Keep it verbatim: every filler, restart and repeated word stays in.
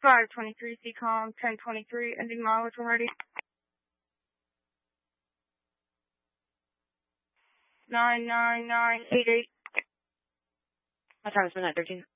five twenty-three C COM, ten twenty-three, ending mileage when ready. nine nine nine eight eight. What time is midnight thirteen?